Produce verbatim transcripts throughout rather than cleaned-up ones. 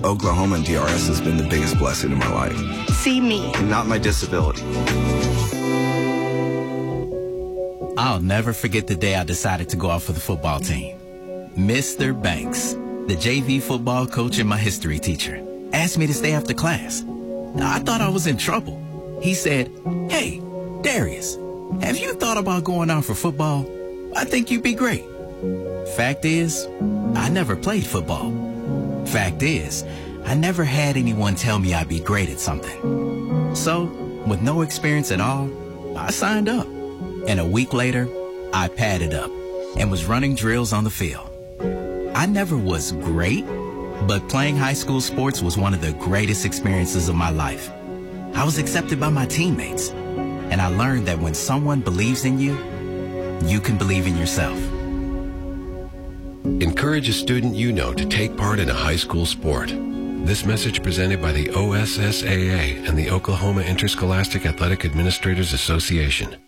Oklahoma and D R S has been the biggest blessing in my life. See me. And not my disability. I'll never forget the day I decided to go out for the football team. Mister Banks, the J V football coach and my history teacher, asked me to stay after class. I thought I was in trouble. He said, "Hey, Darius, have you thought about going out for football? I think you'd be great." Fact is, I never played football. Fact is, I never had anyone tell me I'd be great at something. So, with no experience at all, I signed up. And a week later, I padded up and was running drills on the field. I never was great, but playing high school sports was one of the greatest experiences of my life. I was accepted by my teammates, and I learned that when someone believes in you, you can believe in yourself. Encourage a student you know to take part in a high school sport. This message presented by the O S S A A and the Oklahoma Interscholastic Athletic Administrators Association.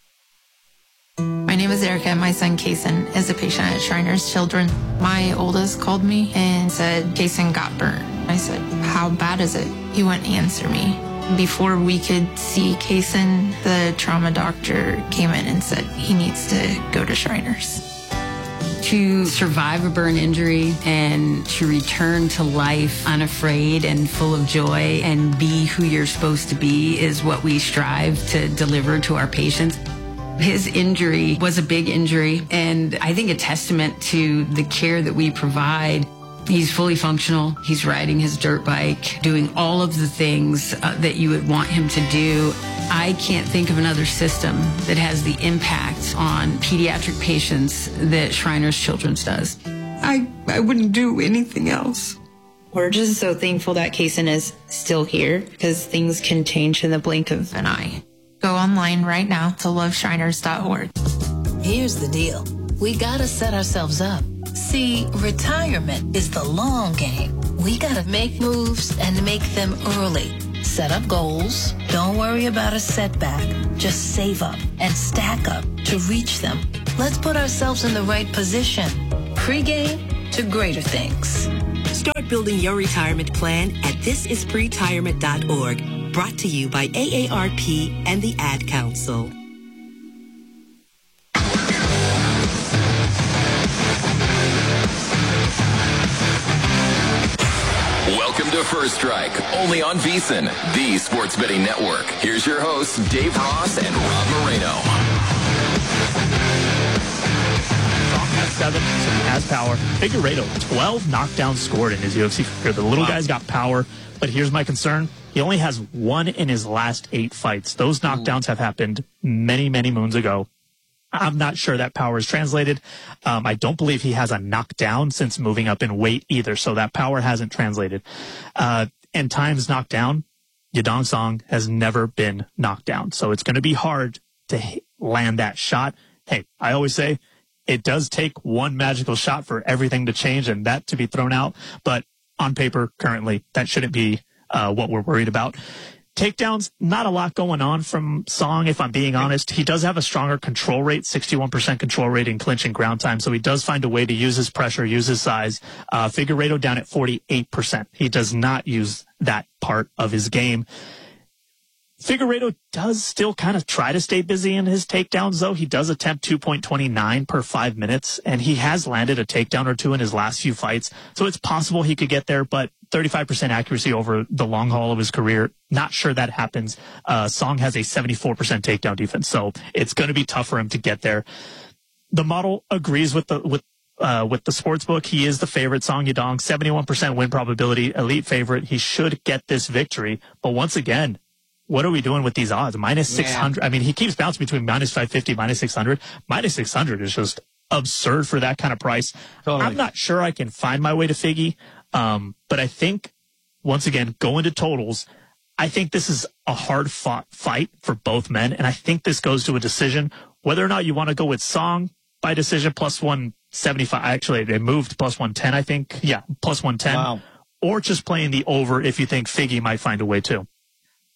My name is Erica, and my son Kason is a patient at Shriners Children. My oldest called me and said Kason got burnt. I said, "How bad is it?" He wouldn't answer me. Before we could see Kason, the trauma doctor came in and said he needs to go to Shriners. To survive a burn injury and to return to life unafraid and full of joy and be who you're supposed to be is what we strive to deliver to our patients. His injury was a big injury, and I think a testament to the care that we provide. He's fully functional. He's riding his dirt bike, doing all of the things uh, that you would want him to do. I can't think of another system that has the impact on pediatric patients that Shriners Children's does. I, I wouldn't do anything else. We're just so thankful that Kason is still here, because things can change in the blink of an eye. Go online right now to love shriners dot org. Here's the deal. We gotta set ourselves up. See, retirement is the long game. We gotta make moves and make them early. Set up goals. Don't worry about a setback. Just save up and stack up to reach them. Let's put ourselves in the right position. Pre-game to greater things. Start building your retirement plan at this is pretirement dot org. Brought to you by A A R P and the Ad Council. Welcome to First Strike, only on VSiN, the sports betting network. Here's your hosts, Dave Ross and Rob Moreno. Song has seven, so he has power. Figueiredo, twelve knockdowns scored in his U F C career. The little wow. guy's got power, but here's my concern. He only has one in his last eight fights. Those knockdowns have happened many, many moons ago. I'm not sure that power is translated. Um, I don't believe he has a knockdown since moving up in weight either, so that power hasn't translated. Uh, and times knocked down, Yadong Song has never been knocked down, so it's going to be hard to hit, land that shot. Hey, I always say it does take one magical shot for everything to change and that to be thrown out, but on paper, currently, that shouldn't be uh, what we're worried about. Takedowns, not a lot going on from Song, if I'm being honest. He does have a stronger control rate, sixty-one percent control rate in clinch and ground time, so he does find a way to use his pressure, use his size. Uh, Figueiredo down at forty-eight percent. He does not use that part of his game. Figueiredo does still kind of try to stay busy in his takedowns, though. He does attempt two point two nine per five minutes, and he has landed a takedown or two in his last few fights. So it's possible he could get there, but thirty-five percent accuracy over the long haul of his career, not sure that happens. Uh, Song has a seventy-four percent takedown defense, so it's going to be tough for him to get there. The model agrees with the with uh, with the sports book. He is the favorite, Song Yadong, seventy-one percent win probability, elite favorite. He should get this victory, but once again, what are we doing with these odds? Minus six hundred. Yeah. I mean, he keeps bouncing between minus five fifty, minus six hundred. Minus six hundred is just absurd for that kind of price. Totally. I'm not sure I can find my way to Figgy, um, but I think, once again, going to totals, I think this is a hard fought fight for both men, and I think this goes to a decision. Whether or not you want to go with Song by decision, plus one seventy-five. Actually, they moved plus one ten, I think. Yeah, plus one ten. Wow. Or just playing the over if you think Figgy might find a way too.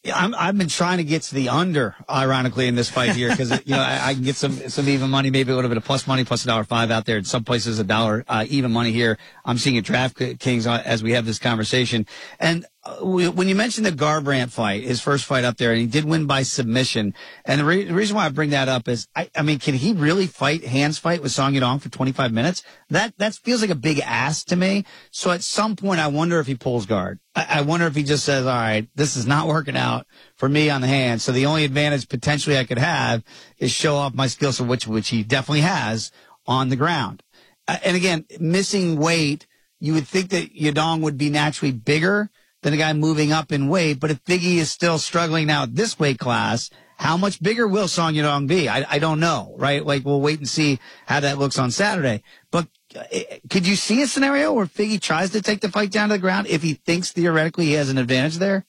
Yeah, I'm, I've been trying to get to the under, ironically, in this fight here because you know I, I can get some some even money, maybe a little bit of plus money, plus a dollar five out there. In some places, a dollar uh, even money here. I'm seeing at DraftKings as we have this conversation. And uh, we, when you mentioned the Garbrandt fight, his first fight up there, and he did win by submission. And the, re- the reason why I bring that up is, I, I mean, can he really fight hands fight with Song Yadong for twenty-five minutes? That that feels like a big ask to me. So at some point, I wonder if he pulls guard. I, I wonder if he just says, all right, this is not working out for me on the hand. So the only advantage potentially I could have is show off my skills, which which he definitely has on the ground. Uh, and again, missing weight, you would think that Yadong would be naturally bigger than a guy moving up in weight. But if Figgy is still struggling now at this weight class, how much bigger will Song Yadong be? I, I don't know, right? Like, we'll wait and see how that looks on Saturday. But uh, could you see a scenario where Figgy tries to take the fight down to the ground if he thinks theoretically he has an advantage there?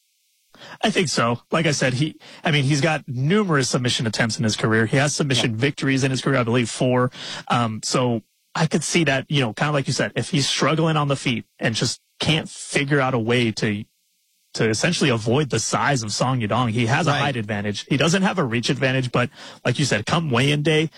I think so. Like I said, he, I mean, he's got numerous submission attempts in his career. He has submission yeah. victories in his career, I believe four. Um, so I could see that, you know, kind of like you said, if he's struggling on the feet and just can't figure out a way to to essentially avoid the size of Song Yadong. He has a right. height advantage. He doesn't have a reach advantage, but like you said, come weigh-in day,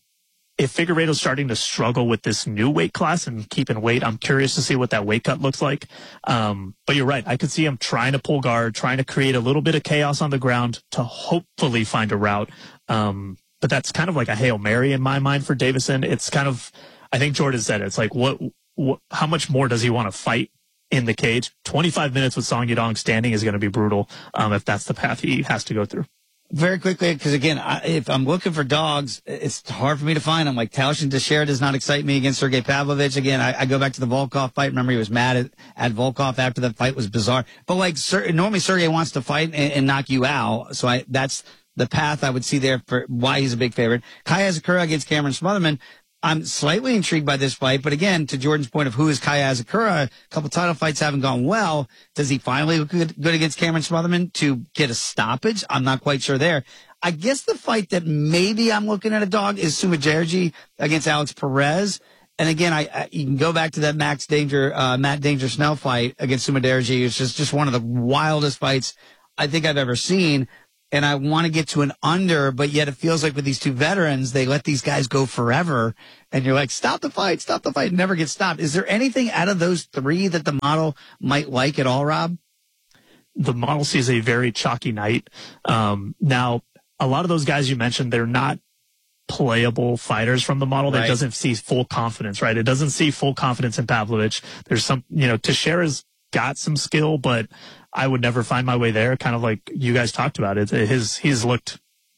if Figueiredo's starting to struggle with this new weight class and keeping weight, I'm curious to see what that weight cut looks like. Um, but you're right. I could see him trying to pull guard, trying to create a little bit of chaos on the ground to hopefully find a route. Um, but that's kind of like a Hail Mary in my mind for Deiveson. It's kind of, I think Jordan said it. It's like, what, what how much more does he want to fight in the cage? twenty-five minutes with Song Yadong standing is going to be brutal um, if that's the path he has to go through. Very quickly, because again, I, if I'm looking for dogs, it's hard for me to find them. Like Taushin Teixeira does not excite me against Sergey Pavlovich. Again, I, I go back to the Volkov fight. Remember, he was mad at, at Volkov after that fight was bizarre. But like, Ser, normally Sergey wants to fight and, and knock you out. So I, that's the path I would see there for why he's a big favorite. Kaya Asakura against Cameron Smotherman. I'm slightly intrigued by this fight, but again, to Jordan's point of who is Kaya Asakura, a couple title fights haven't gone well. Does he finally look good, good against Cameron Smotherman to get a stoppage? I'm not quite sure there. I guess the fight that maybe I'm looking at a dog is Sumudaerji against Alex Perez. And again, I, I you can go back to that Max Danger, uh, Matt Danger Snell fight against Sumudaerji. It's just, just one of the wildest fights I think I've ever seen. And I want to get to an under, but yet it feels like with these two veterans, they let these guys go forever. And you're like, stop the fight, stop the fight, never get stopped. Is there anything out of those three that the model might like at all, Rob? The model sees a very chalky night. Um, now, a lot of those guys you mentioned, they're not playable fighters from the model. That right. doesn't see full confidence, right? It doesn't see full confidence in Pavlovich. There's some, you know, Teixeira's got some skill, but I would never find my way there. Kind of like you guys talked about it. His, he's looked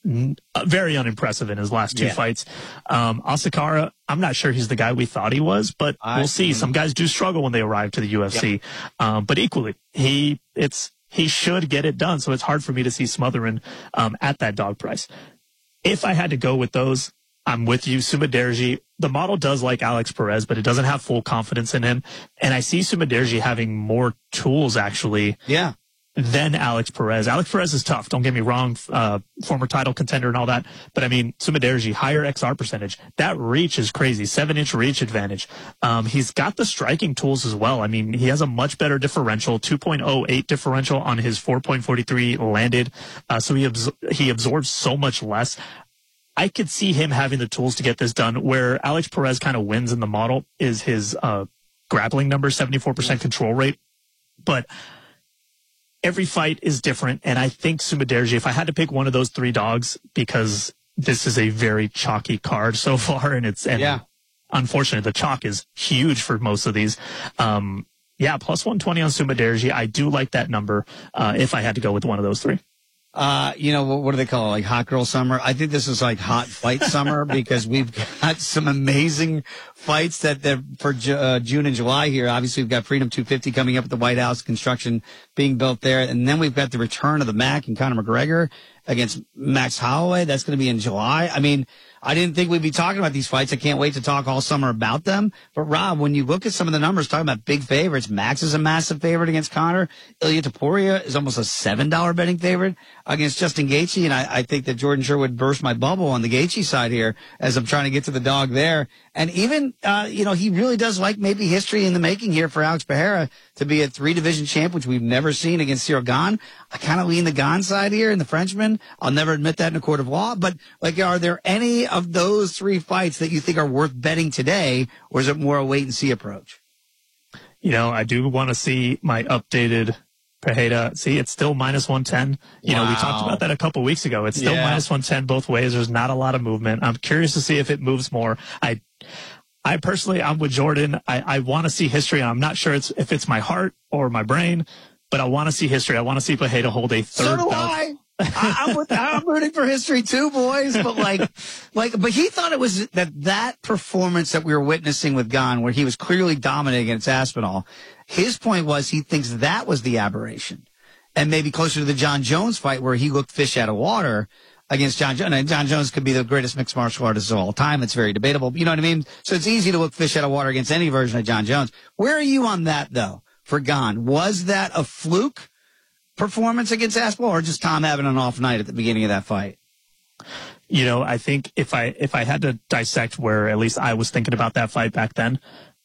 very unimpressive in his last two yeah. fights. Um, Asakura, I'm not sure he's the guy we thought he was, but I, we'll see. Mm-hmm. Some guys do struggle when they arrive to the U F C. Yep. Um, but equally, he, it's, he should get it done. So it's hard for me to see Smotherman, um, at that dog price. If I had to go with those, I'm with you. Sumudaerji, the model does like Alex Perez, but it doesn't have full confidence in him. And I see Sumudaerji having more tools, actually, yeah. than Alex Perez. Alex Perez is tough. Don't get me wrong. Uh, former title contender and all that. But I mean, Sumudaerji, higher X R percentage. That reach is crazy. Seven inch reach advantage. Um, he's got the striking tools as well. I mean, he has a much better differential, two point oh eight differential on his four point four three landed. Uh, so he, absor- he absorbs so much less. I could see him having the tools to get this done. Where Alex Perez kind of wins in the model is his uh, grappling number, seventy-four percent control rate. But every fight is different, and I think Sumudaerji, if I had to pick one of those three dogs, because this is a very chalky card so far, and it's and yeah. unfortunately the chalk is huge for most of these. Um, yeah, plus one twenty on Sumudaerji. I do like that number uh, if I had to go with one of those three. Uh, you know, what, what do they call it? Like hot girl summer? I think this is like hot fight summer because we've got some amazing fights that, that for uh, June and July here. Obviously, we've got Freedom two fifty coming up at the White House, construction being built there. And then we've got the return of the Mac and Conor McGregor. against Max Holloway. That's going to be in July. I mean, I didn't think we'd be talking about these fights. I can't wait to talk all summer about them. But, Rob, when you look at some of the numbers talking about big favorites, Max is a massive favorite against Conor. Ilya Topuria is almost a seven dollar betting favorite against Justin Gaethje. And I, I think that Jordan Sherwood burst my bubble on the Gaethje side here as I'm trying to get to the dog there. And even, uh, you know, he really does like maybe history in the making here for Alex Pereira to be a three-division champ, which we've never seen against Cyril Gane. I kind of lean the Gane side here and the Frenchman. I'll never admit that in a court of law. But, like, are there any of those three fights that you think are worth betting today, or is it more a wait-and-see approach? You know, I do want to see my updated Pereira. See, it's still minus one ten. You wow. know, we talked about that a couple weeks ago. It's still yeah. minus one ten both ways. There's not a lot of movement. I'm curious to see if it moves more. I I personally, I'm with Jordan. I, I want to see history. I'm not sure it's if it's my heart or my brain, but I want to see history. I want to see Pereira hold a third so do belt. I. I, I'm, with, I'm rooting for history too, boys. But like, like, but he thought it was that that performance that we were witnessing with Gane, where he was clearly dominating against Aspinall. His point was he thinks that was the aberration, and maybe closer to the John Jones fight where he looked fish out of water against John Jones. And John Jones could be the greatest mixed martial artist of all time. It's very debatable. You know what I mean? So it's easy to look fish out of water against any version of John Jones. Where are you on that though? For Gane, was that a fluke performance against Aspinall, or just Tom having an off night at the beginning of that fight? You know, I think if I if I had to dissect where at least I was thinking about that fight back then,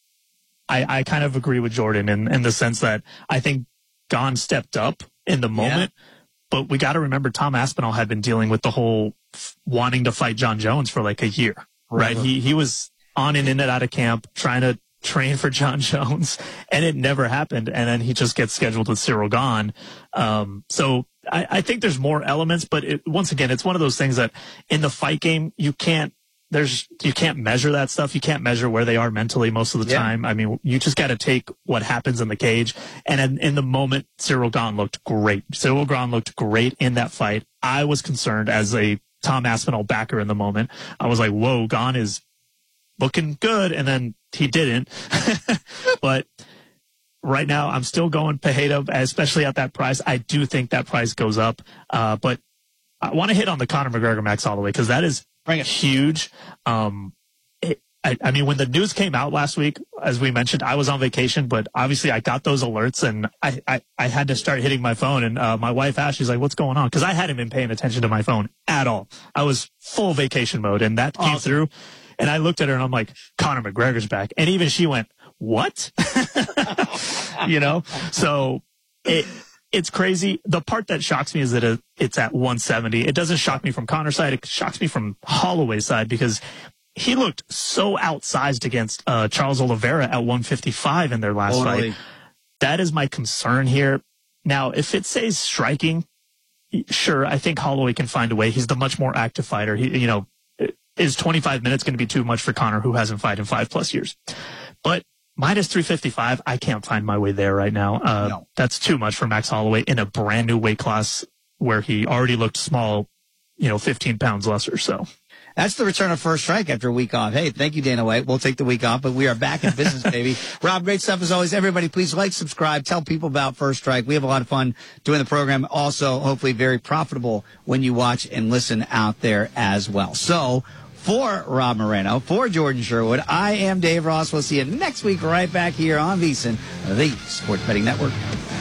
I, I kind of agree with Jordan in, in the sense that I think Gane stepped up in the moment, yeah. but we got to remember Tom Aspinall had been dealing with the whole f- wanting to fight John Jones for like a year, right? right? He he was on and in and out of camp trying to train for John Jones, and it never happened. And then he just gets scheduled with Cyril Gane. Um, so I, I think there's more elements, but it, once again, it's one of those things that in the fight game, you can't, there's, you can't measure that stuff. You can't measure where they are mentally most of the yeah. time. I mean, you just got to take what happens in the cage. And in, in the moment, Cyril Gane looked great. Cyril Gane looked great in that fight. I was concerned as a Tom Aspinall backer in the moment. I was like, whoa, Gane is looking good. And then he didn't. But right now, I'm still going Pereira, especially at that price. I do think that price goes up. Uh, but I want to hit on the Conor McGregor Max Holloway because that is huge. Um, it, I, I mean, when the news came out last week, as we mentioned, I was on vacation, but obviously I got those alerts and I, I, I had to start hitting my phone. And uh, my wife asked, she's like, what's going on? Because I hadn't been paying attention to my phone at all. I was full vacation mode, and that came awesome. through. And I looked at her and I'm like, Conor McGregor's back. And even she went, what? You know? So it, it's crazy. The part that shocks me is that it, it's at one seventy. It doesn't shock me from Conor's side. It shocks me from Holloway's side because he looked so outsized against uh, Charles Oliveira at one fifty-five in their last totally. fight. That is my concern here. Now, if it says striking, sure, I think Holloway can find a way. He's the much more active fighter. He, you know, is twenty-five minutes going to be too much for Conor, who hasn't fought in five plus years? But minus three fifty-five, I can't find my way there right now. Uh, no. That's too much for Max Holloway in a brand new weight class where he already looked small, you know, fifteen pounds lesser. So that's the return of First Strike after a week off. Hey, thank you, Dana White. We'll take the week off, but we are back in business, baby. Rob, great stuff as always. Everybody, please like, subscribe, tell people about First Strike. We have a lot of fun doing the program. Also, hopefully very profitable when you watch and listen out there as well. So, for Rob Moreno, for Jordan Sherwood, I am Dave Ross. We'll see you next week right back here on VSiN, the Sports Betting Network.